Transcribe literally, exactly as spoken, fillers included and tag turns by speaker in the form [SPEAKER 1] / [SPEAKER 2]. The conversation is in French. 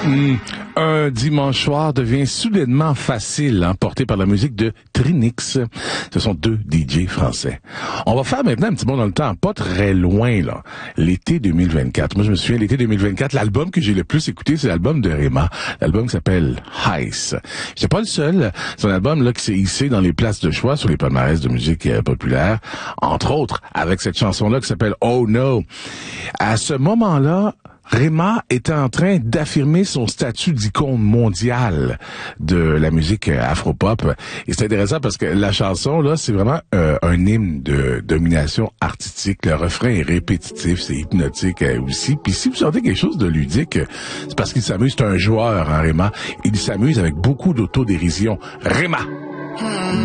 [SPEAKER 1] Mmh. Un dimanche soir devient soudainement facile, hein, porté par la musique de Trinix. Ce sont deux D J français. On va faire maintenant un petit bond dans le temps, pas très loin, là. L'été deux mille vingt-quatre. Moi, je me souviens, l'été deux mille vingt-quatre, l'album que j'ai le plus écouté, c'est l'album de Rema. L'album qui s'appelle Heiss. C'est pas le seul. C'est un album, là, qui s'est hissé dans les places de choix sur les palmarès de musique euh, populaire. Entre autres, avec cette chanson-là qui s'appelle Oh No. À ce moment-là, Rema était en train d'affirmer son statut d'icône mondiale de la musique afro-pop. Et c'est intéressant parce que la chanson, là, c'est vraiment euh, un hymne de domination artistique. Le refrain est répétitif, c'est hypnotique euh, aussi. Puis si vous sentez quelque chose de ludique, c'est parce qu'il s'amuse. C'est un joueur, hein, Rema. Il s'amuse avec beaucoup d'autodérision. Rema!